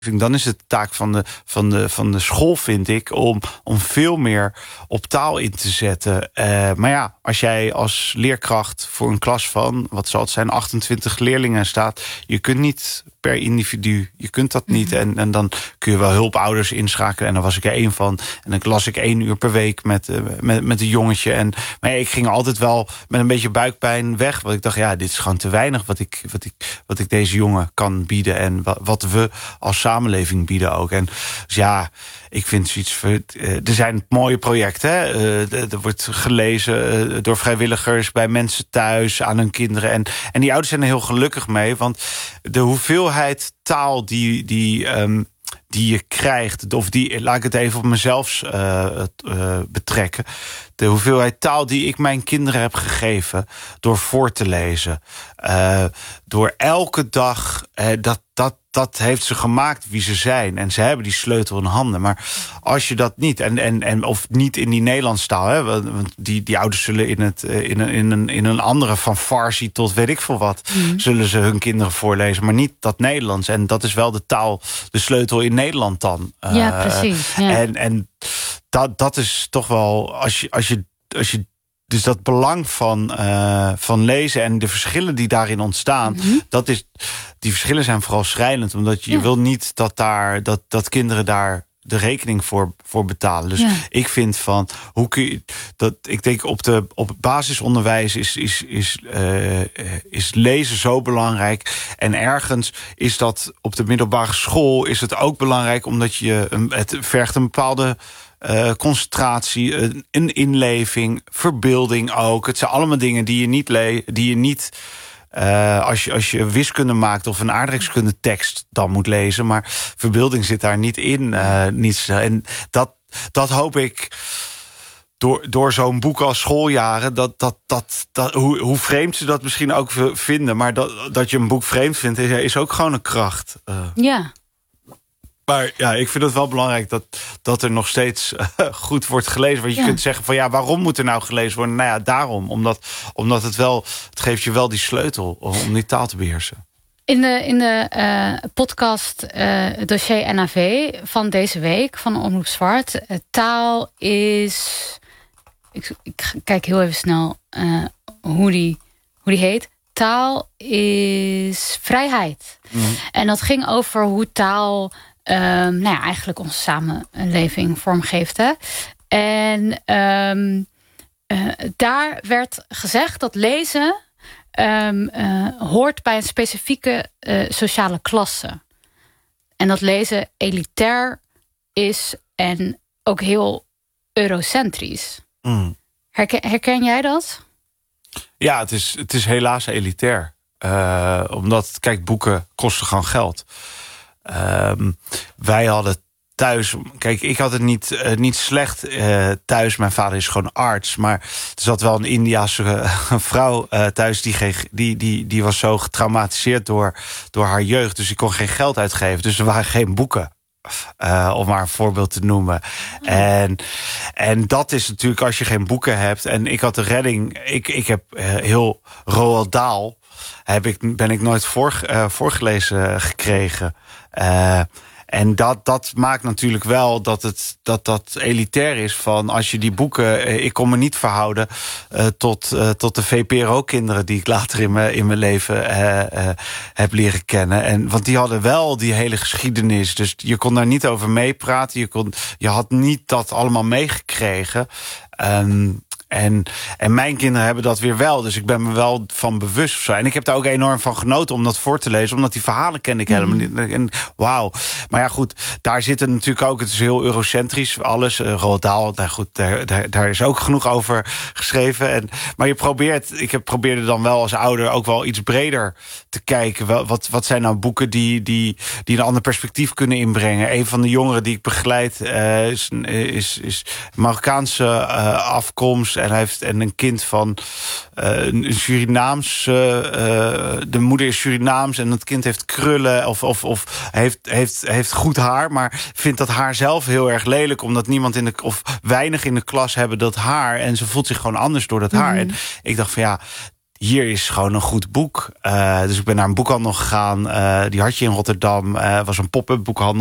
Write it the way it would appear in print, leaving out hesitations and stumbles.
Dan is het de taak van de school, vind ik, om veel meer op taal in te zetten. Maar ja, als jij als leerkracht voor een klas van, wat zal het zijn, 28 leerlingen staat, je kunt niet per individu, je kunt dat niet. En dan kun je wel hulpouders inschakelen. En daar was ik er één van. En dan las ik 1 uur per week met een jongetje. Maar ja, ik ging altijd wel met een beetje buikpijn weg. Want ik dacht, ja, dit is gewoon te weinig wat ik deze jongen kan bieden. En wat we als samenleving bieden ook. En dus ja, ik vind zoiets. Er zijn mooie projecten. Hè? Er wordt gelezen door vrijwilligers bij mensen thuis aan hun kinderen. En die ouders zijn er heel gelukkig mee. Want de hoeveelheid taal die je krijgt, of laat ik het even op mezelf betrekken. De hoeveelheid taal die ik mijn kinderen heb gegeven door voor te lezen. Door elke dag, dat heeft ze gemaakt wie ze zijn. En ze hebben die sleutel in handen. Maar als je dat niet, of niet in die Nederlandse taal, hè, want die ouders zullen in een andere, van Farsi tot weet ik veel wat, zullen ze hun kinderen voorlezen. Maar niet dat Nederlands. En dat is wel de taal, de sleutel in Nederland dan. Ja, precies. Ja. En dat is toch wel, als je dus dat belang van lezen en de verschillen die daarin ontstaan, die verschillen zijn vooral schrijnend, omdat je wil niet dat kinderen daar de rekening voor betalen. Dus ik vind van, hoe kun je dat? Ik denk op het basisonderwijs is lezen zo belangrijk. En ergens is dat op de middelbare school is het ook belangrijk, omdat het vergt een bepaalde concentratie, een inleving, verbeelding ook. Het zijn allemaal dingen die je niet als je wiskunde maakt of een aardrijkskunde tekst dan moet lezen. Maar verbeelding zit daar niet in. En dat hoop ik door zo'n boek als Schooljaren, hoe vreemd ze dat misschien ook vinden, maar dat je een boek vreemd vindt, is ook gewoon een kracht. Ja. Maar ja, ik vind het wel belangrijk dat er nog steeds goed wordt gelezen. Want je kunt zeggen van, ja, waarom moet er nou gelezen worden? Nou ja, daarom. Omdat het geeft je wel die sleutel om die taal te beheersen. In de podcast dossier NAV van deze week van Omroep Zwart, taal is, ik kijk heel even snel hoe die heet. Taal is vrijheid. En dat ging over hoe taal eigenlijk onze samenleving vormgeeft. Hè? En daar werd gezegd dat lezen hoort bij een specifieke sociale klasse. En dat lezen elitair is en ook heel eurocentrisch. Herken jij dat? Ja, het is helaas elitair. Omdat, kijk, boeken kosten gewoon geld. Wij hadden thuis, kijk, ik had het niet slecht thuis. Mijn vader is gewoon arts, maar er zat wel een Indiase vrouw thuis die was zo getraumatiseerd door haar jeugd. Dus ik kon geen geld uitgeven. Dus er waren geen boeken. Om maar een voorbeeld te noemen. En dat is natuurlijk als je geen boeken hebt. En ik had de redding. Ik heb heel Roald Dahl ben ik nooit voorgelezen gekregen. En dat maakt natuurlijk wel dat elitair is van als je die boeken. Ik kon me niet verhouden tot de VPRO-kinderen die ik later in mijn leven heb leren kennen. Want die hadden wel die hele geschiedenis. Dus je kon daar niet over meepraten. Je had niet dat allemaal meegekregen. En mijn kinderen hebben dat weer wel. Dus ik ben me wel van bewust of zo. En ik heb daar ook enorm van genoten om dat voor te lezen. Omdat die verhalen ken ik helemaal niet. En wauw. Maar ja, goed. Daar zitten natuurlijk ook. Het is heel eurocentrisch. Alles. Roald Dahl. Daar is ook genoeg over geschreven. Maar ik probeerde dan wel als ouder ook wel iets breder te kijken. Wat zijn nou boeken die een ander perspectief kunnen inbrengen? Een van de jongeren die ik begeleid is Marokkaanse afkomst. En hij heeft een kind van een Surinaams. De moeder is Surinaams en het kind heeft krullen of heeft goed haar, maar vindt dat haar zelf heel erg lelijk, omdat niemand weinig in de klas hebben dat haar. En ze voelt zich gewoon anders door dat haar. En ik dacht van ja, hier is gewoon een goed boek. Dus ik ben naar een boekhandel gegaan. Die had je in Rotterdam. Was een pop-up boekhandel.